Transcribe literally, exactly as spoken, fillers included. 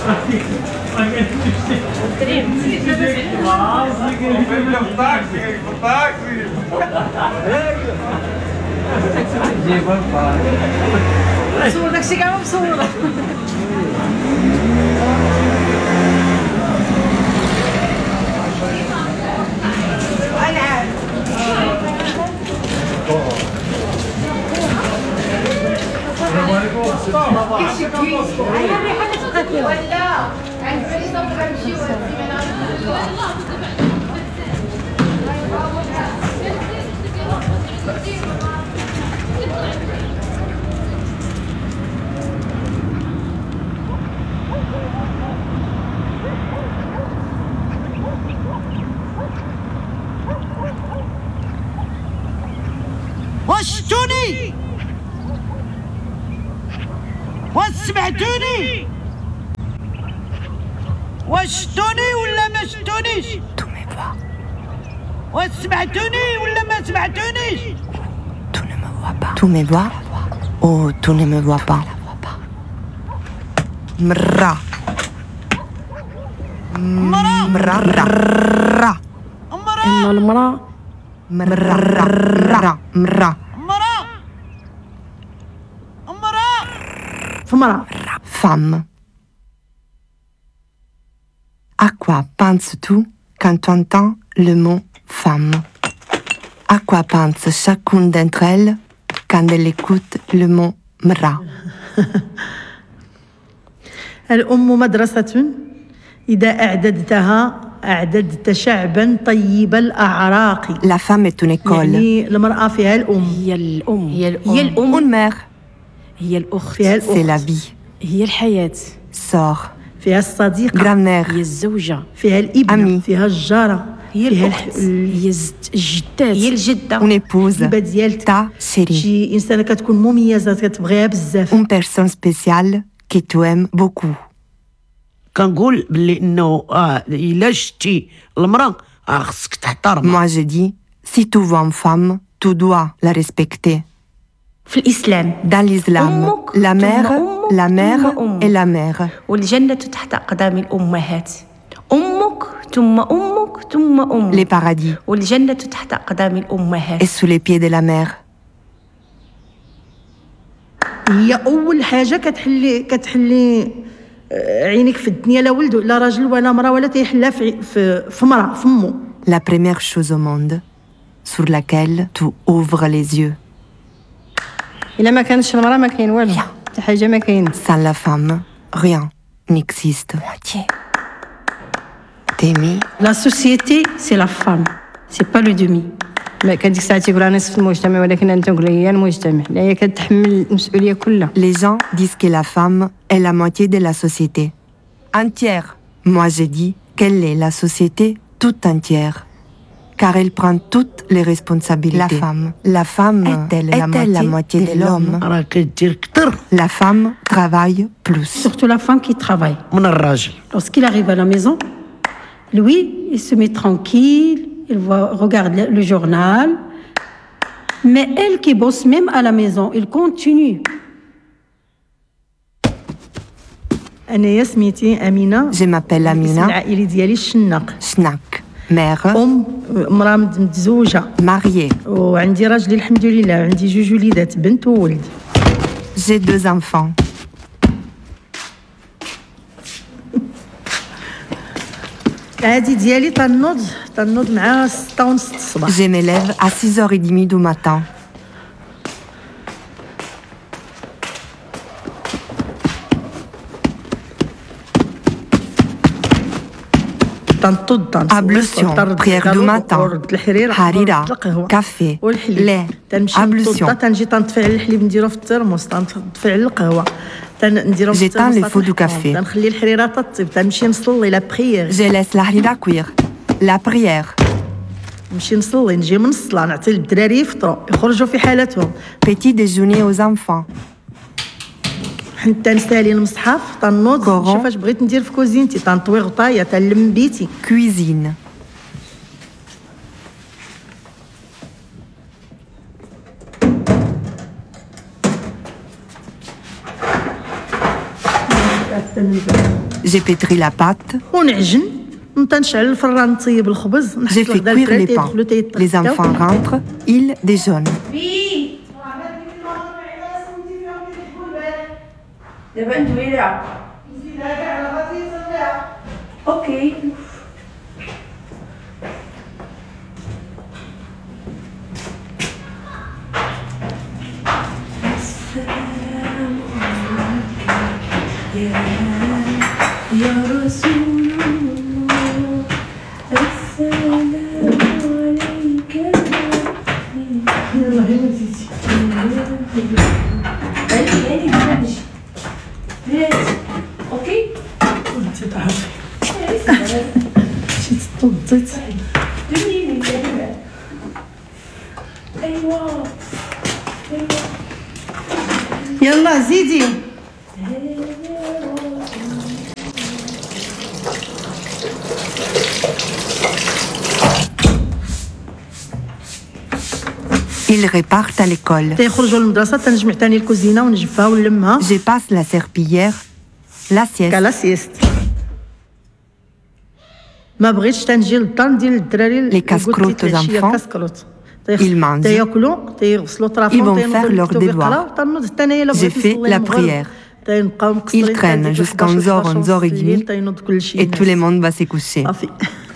صور داكشي كاع مصوره ولا عند بلي صوت غنمشيو وشتوني وسمعتوني وشتوني ولا ما شتونيش وسمعتوني ولا ما سمعتونيش Tu me vois ou tu ne me vois pas? مرة مرة مرة مرة إن المرأة مرة مرة مرة مرة مرة فمرأة femme. À quoi penses-tu quand tu entends le mot femme? À quoi pense chacune d'entre elles quand elle écoute le mot مرة? الأم مدرسة إذا أعددتها أعددت شعبا طيب الأعراق. La femme est une école. يعني المرأة فيها الأم هي الأم هي الأم هي الأم Une mère, هي الأخت فيها الأخت c'est la vie. هي الحياة Sœur, فيها الصديقة grand-mère, هي الزوجة فيها الابنة أمي. فيها الجارة هي فيها الأخت الح- ال- هي الزت- الجدات هي الجدة une épouse, الحبة ديالتك ta chérie, شي إنسانة كتكون مميزة كتبغيها بزاف. une personne spéciale que tu aimes beaucoup. كنقول باللي انه اه الا شتي المراه اه خصك تحترمها. Moi je dis, si tu vois une femme, tu dois la respecter. في الإسلام Dans l'islam, أمك la ثم mère, أمك la mère ثم أمك. et la mère. والجنة تحت أقدام الأمهات أمك ثم أمك ثم أمك Les paradis والجنة تحت أقدام الأمهات est sous les pieds de la mère. هي أول حاجة كتحلي كتحلي آه، عينيك في الدنيا لا ولد لا راجل ولا مرأة ولا تيحلها في في في مرأة في أمه. La première chose au monde sur laquelle tu ouvres les yeux. إلا ما كانش المرأة ما كاين والو حتى حاجة ما كاين. Sans la femme, rien n'existe. T'aimer, لا سوسيتي سي لا فام سي با لو دومي. ما كديك الساعة تيقول أنا نصف المجتمع ولكن أنت تقول هي المجتمع لا هي كتحمل المسؤولية كلها. les gens disent que la femme est la moitié de la société. Entière. Moi je dis qu'elle est la société toute entière. Car elle prend toutes les responsabilités. La femme, la femme est-elle, est-elle la moitié de l'homme? راه كدير كتر La femme travaille plus. Surtout la femme qui travaille. من الراجل. Lorsqu'il arrive à la maison, lui, il se met tranquille, il voit, regarde le, le journal. Mais elle qui bosse même à la maison, il continue. أنا سميتي أمينة. Je m'appelle الاسم Amina العائلي ديالي الشناق. Schnack. Mère, أم امرأة متزوجة mariée. وعندي راجلي الحمد لله وعندي جوج وليدات بنت وولد. J'ai deux enfants. العادي ديالي تنوض تنوض مع ستة ونص الصباح. Je me lève à six heures trente du matin. تنطض Ablution, prière du matin, harira, café, lait, ablution. تنجي تنطفي الحليب نديرو في الترموس تنطفي القهوه تنديرو في J'éteins الترموس le feu du café. تنخلي الحريره تطيب تنمشي نصلي لا بريير Je laisse la harira cuire. La prière. نمشي نصلي نجي من الصلاه نعطي للدراري يفطروا يخرجوا في حالتهم Petit déjeuner aux enfants. حتى نسالي المصحف تنوض Coran. نشوف اش بغيت ندير في كوزينتي تنطوي غطايه تنلم بيتي. Cuisine. J'ai pétri la pâte. ونعجن نبدا نشعل الفران نطيب الخبز J'ai fait cuire les pains. Les enfants rentrent, ils déjeunent. دابا ندويلها اوكي يا رسول الله السلام عليك يلا هنا زيزي هاني هاني بلادش بلادش اوكي انت تعرفي شي تطبطت دنيني ايوا يلا زيدي Ils repartent à l'école. تيخرجوا للمدرسه تنجمع ثاني الكوزينه ونجفها ونلمها Je passe la serpillière, la sieste. كالا سيست ما بغيتش تنجي للدار ندير للدراري Les casse-croûtes aux enfants. كاسكروت Ils mangent. تياكلوا تيغسلوا طرافهم Ils vont faire leur devoir. J'ai fait la prière. Ils traînent jusqu'à onze heures, onze heures trente et tout le monde va se coucher.